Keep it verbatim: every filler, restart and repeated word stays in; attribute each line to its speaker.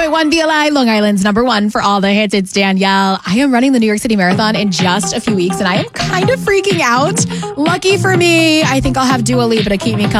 Speaker 1: point one B L I, Long Island's number one for all the hits. It's Danielle. I am running the New York City Marathon in just a few weeks, and I am kind of freaking out. Lucky for me, I think I'll have Dua Lipa to keep me company.